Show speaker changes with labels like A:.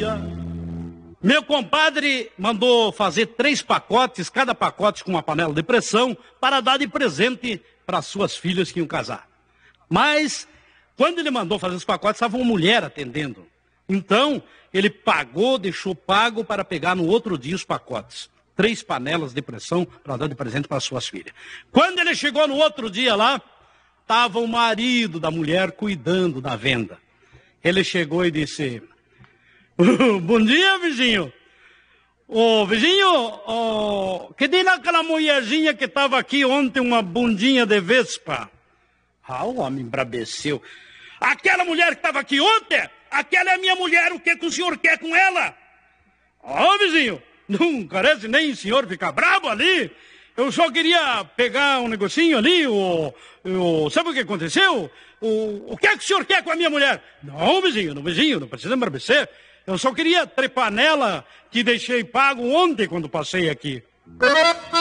A: dia, meu compadre mandou fazer 3 pacotes, cada pacote com uma panela de pressão, para dar de presente para suas filhas que iam casar. Mas, quando ele mandou fazer os pacotes, estava uma mulher atendendo. Então, ele pagou, deixou pago para pegar no outro dia os pacotes. 3 panelas de pressão para dar de presente para suas filhas. Quando ele chegou no outro dia lá, estava o marido da mulher cuidando da venda. Ele chegou e disse: bom dia, vizinho. Ô, vizinho, que tem aquela mulherzinha que estava aqui ontem, uma bundinha de vespa? Ah, o homem embrabeceu. Aquela mulher que estava aqui ontem, aquela é minha mulher, o que o senhor quer com ela? Ó, vizinho, não parece nem o senhor ficar bravo ali. Eu só queria pegar um negocinho ali, sabe o que aconteceu? O que é que o senhor quer com a minha mulher? Não, vizinho, não precisa embrabecer. Eu só queria trepar nela que deixei pago ontem quando passei aqui.